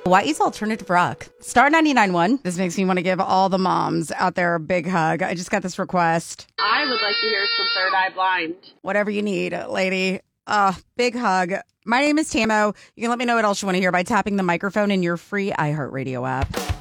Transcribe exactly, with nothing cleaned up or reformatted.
Hawaii's alternative rock. Star ninety-nine point one. This makes me want to give all the moms out there a big hug. I just got this request. I would like to hear some Third Eye Blind. Whatever you need, lady. Uh, big hug. My name is Tamo. You can let me know what else you want to hear by tapping the microphone in your free iHeartRadio app.